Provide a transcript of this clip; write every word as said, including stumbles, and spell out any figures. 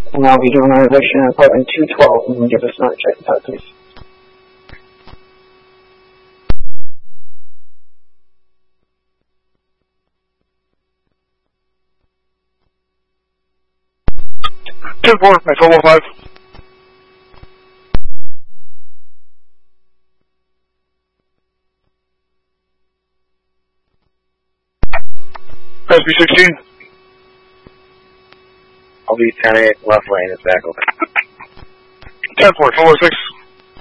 And I'll be doing our election at apartment two twelve, and give us another check inside, please. ten four, my twelve oh five. S B sixteen. I'll be ten eight, left lane is back open. ten four, twelve oh six.